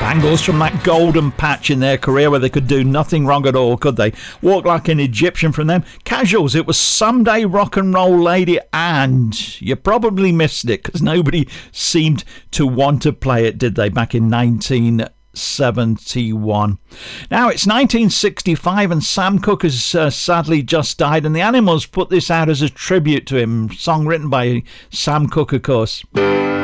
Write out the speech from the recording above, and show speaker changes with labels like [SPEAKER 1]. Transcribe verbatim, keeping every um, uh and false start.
[SPEAKER 1] Bangles from that golden patch in their career where they could do nothing wrong at all, could they? Walk Like an Egyptian from them. Casuals, it was Someday Rock and Roll Lady, and you probably missed it because nobody seemed to want to play it, did they, back in nineteen seventy-one. Now it's nineteen sixty-five and Sam Cooke has uh, sadly just died, and the Animals put this out as a tribute to him. Song written by Sam Cooke, of course.